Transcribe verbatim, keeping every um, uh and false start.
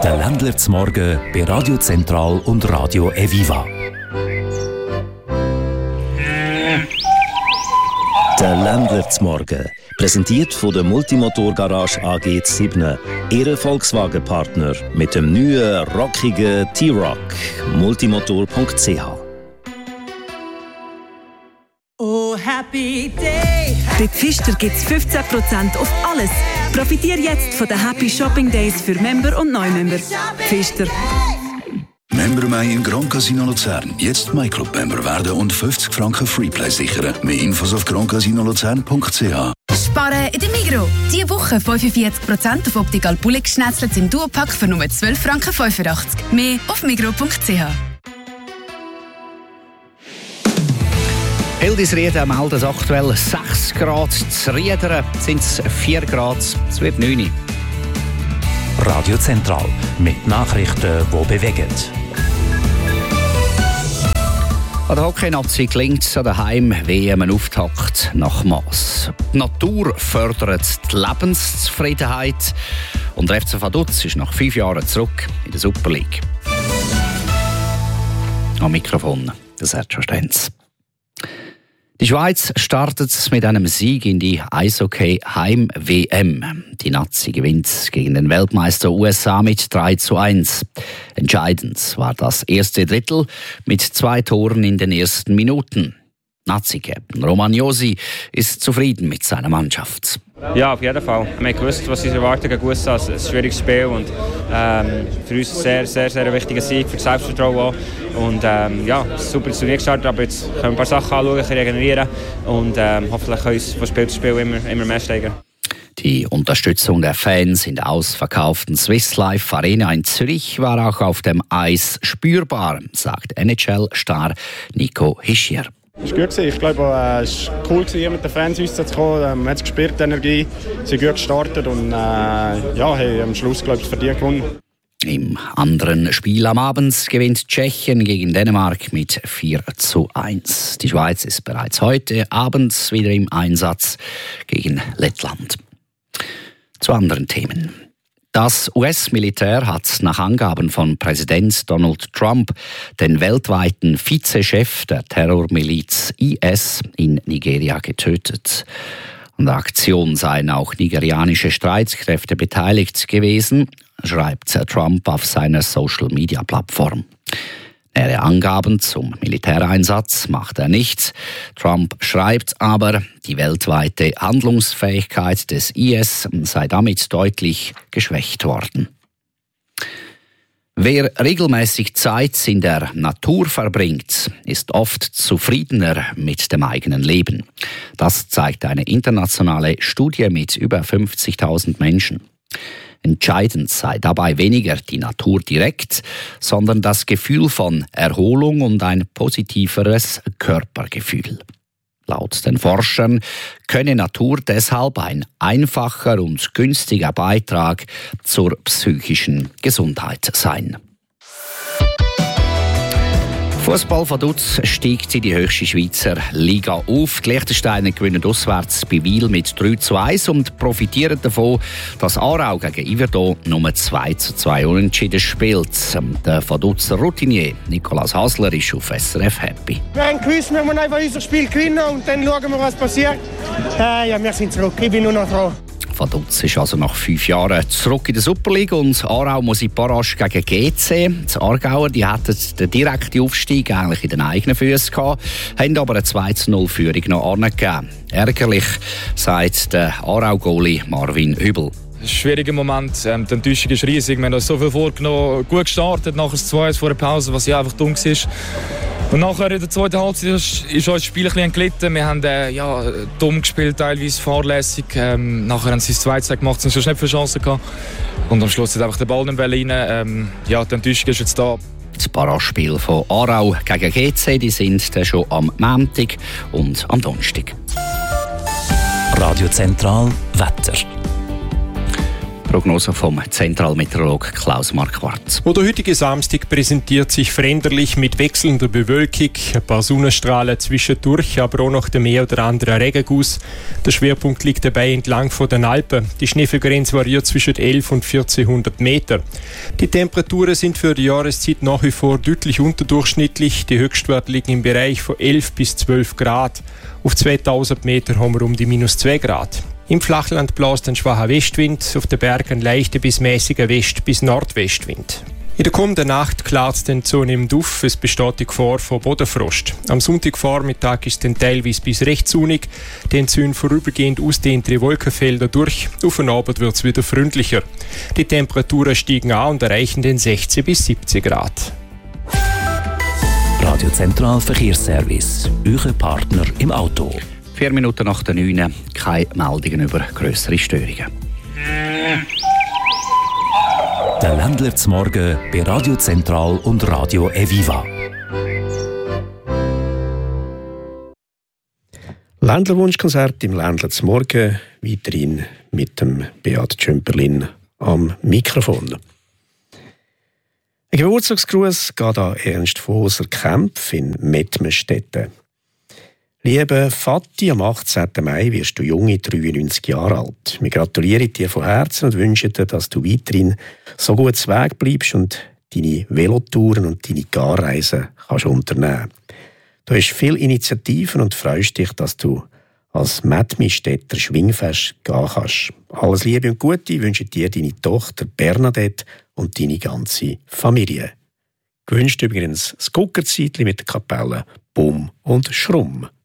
Der Ländler zum Morgen bei Radio Zentral und Radio Eviva. Der Ländler zum Morgen, präsentiert von der Multimotor-Garage A G sieben, Ihre Volkswagen-Partner mit dem neuen, rockigen T-Roc. multimotor punkt c h. Oh, happy day! Bei Pfister gibt es fünfzehn Prozent auf alles. Profitiere jetzt von den Happy Shopping Days für Member und Neumember. Pfister. Member Mai im Grand Casino Luzern. Jetzt MyClub-Member werden und fünfzig Franken Freeplay sichern. Mehr Infos auf grand casino luzern punkt c h. Sparen in der Migros. Diese Woche fünfundvierzig Prozent auf Optical Bullig Schnetzlets im Duopack für nur zwölf Franken fünfundachtzig. Mehr auf migros punkt c h. Hildisrieden meldet aktuell sechs Grad, zu Riedern sind es vier Grad, es wird neun. Radio Zentral mit Nachrichten, die bewegen. An der Hockey-Nazi gelingt es an der Heim-W M-Auftakt nach Mass. Die Natur fördert die Lebenszufriedenheit und der F C Vaduz ist nach fünf Jahren zurück in der Super League. Am Mikrofon der Sergio Stenz. Die Schweiz startet mit einem Sieg in die Eishockey-Heim-W M. Die Nazi gewinnt gegen den Weltmeister U S A mit drei zu eins. Entscheidend war das erste Drittel mit zwei Toren in den ersten Minuten. Nazi-Captain Roman Josi ist zufrieden mit seiner Mannschaft. Ja, auf jeden Fall. Wir haben gewusst, was uns erwartet gegen U S A. Ein schwieriges Spiel und ähm, für uns ein sehr, sehr, sehr wichtiger Sieg, für das Selbstvertrauen auch. Und ähm, ja, super Turnier gestartet, aber jetzt können wir ein paar Sachen anschauen, regenerieren und ähm, hoffentlich können wir uns von Spiel zu Spiel immer, immer mehr steigern. Die Unterstützung der Fans in der ausverkauften Swiss Life Arena in Zürich war auch auf dem Eis spürbar, sagt N H L-Star Nico Hischier. Es war gut. Ich glaube, es war cool, hier mit den Fans zu kommen. Man hat es gespürt, die Energie. Sie sind gut gestartet und äh, ja, haben am Schluss, glaube ich, verdient gewonnen. Im anderen Spiel am Abend gewinnt Tschechien gegen Dänemark mit vier zu eins. Die Schweiz ist bereits heute Abend wieder im Einsatz gegen Lettland. Zu anderen Themen. Das U S-Militär hat nach Angaben von Präsident Donald Trump den weltweiten Vizechef der Terrormiliz I S in Nigeria getötet. An der Aktion seien auch nigerianische Streitkräfte beteiligt gewesen, schreibt Trump auf seiner Social-Media-Plattform. Nähere Angaben zum Militäreinsatz macht er nicht. Trump schreibt aber, die weltweite Handlungsfähigkeit des I S sei damit deutlich geschwächt worden. Wer regelmäßig Zeit in der Natur verbringt, ist oft zufriedener mit dem eigenen Leben. Das zeigt eine internationale Studie mit über fünfzigtausend Menschen. Entscheidend sei dabei weniger die Natur direkt, sondern das Gefühl von Erholung und ein positiveres Körpergefühl. Laut den Forschern könne Natur deshalb ein einfacher und günstiger Beitrag zur psychischen Gesundheit sein. Fußball Vaduz steigt in die höchste Schweizer Liga auf. Die Liechtensteiner gewinnen auswärts bei Wil mit drei zu eins und profitieren davon, dass Aarau gegen Yverdon nur zwei zu zwei unentschieden spielt. Der Vaduzer Routinier Nicolas Hasler ist auf S R F happy. Wir haben gewusst, wir müssen einfach unser Spiel gewinnen und dann schauen wir, was passiert. Äh, ja, wir sind zurück. Ich bin nur noch froh. Vaduz ist also nach fünf Jahren zurück in der Super League und Aarau muss in Barrage gegen G C. Die Aargauer die hatten den direkten Aufstieg eigentlich in den eigenen Füßen gehabt, haben aber eine zwei zu null Führung noch angegeben. Ärgerlich, sagt der Aarau-Goalie Marvin Hübel. Ein schwieriger Moment, ähm, die Enttäuschung ist riesig. Wir haben uns so viel vorgenommen, gut gestartet, nachher das zwei eins vor der Pause, was ja einfach dumm war. Und nachher in der zweiten Halbzeit ist, ist uns das Spiel ein bisschen gelitten. Wir haben äh, ja, dumm gespielt, teilweise fahrlässig. Ähm, nachher haben sie das zwei zu zwei gemacht, sonst nicht viele Chancen gehabt. Und am Schluss hat einfach der Ball in den Ball rein. Ähm, ja, die Enttäuschung ist jetzt da. Das Barrage-Spiel von Aarau gegen G C die sind dann schon am Montag und am Donnerstag. Radio Zentral Wetter. Prognose vom Zentralmeteorolog Klaus Marquardt. Der heutige Samstag präsentiert sich veränderlich mit wechselnder Bewölkung, ein paar Sonnenstrahlen zwischendurch, aber auch noch der mehr oder andere Regenguss. Der Schwerpunkt liegt dabei entlang von den Alpen. Die Schneefallgrenze variiert zwischen elf und vierzehnhundert Meter. Die Temperaturen sind für die Jahreszeit nach wie vor deutlich unterdurchschnittlich. Die Höchstwerte liegen im Bereich von elf bis zwölf Grad. Auf zweitausend Meter haben wir um die minus zwei Grad. Im Flachland bläst ein schwacher Westwind, auf den Bergen ein leichter bis mäßiger West- bis Nordwestwind. In der kommenden Nacht klart es dann zunehmend auf, es besteht die Gefahr von Bodenfrost. Am Sonntagvormittag ist es dann teilweise bis recht sonnig, dann ziehen vorübergehend ausdehntere Wolkenfelder durch, auf den Abend wird es wieder freundlicher. Die Temperaturen steigen an und erreichen den sechzehn bis siebzehn Grad. Radio Zentral Verkehrsservice, euer Partner im Auto. Vier Minuten nach der neun, keine Meldungen über grössere Störungen. Der Ländler zum Morgen bei Radio Zentral und Radio Eviva. Ländlerwunschkonzert im Ländler zum Morgen, weiterhin mit dem Beat Tschömperlin am Mikrofon. Ein Geburtstagsgruß geht an Ernst Foser Kempf in Mettmerstetten. Liebe Vati, am achtzehnten Mai wirst du junge dreiundneunzig Jahre alt. Wir gratulieren dir von Herzen und wünschen dir, dass du weiterhin so gut zu Weg bleibst und deine Velotouren und deine Garreisen kannst unternehmen. Du hast viele Initiativen und freust dich, dass du als Mettmerstetter Schwingfest gehen kannst. Alles Liebe und Gute wünschen dir deine Tochter Bernadette und deine ganze Familie. Gewünscht übrigens das Guckerzeitli mit der Kapelle Bumm und Schrumm.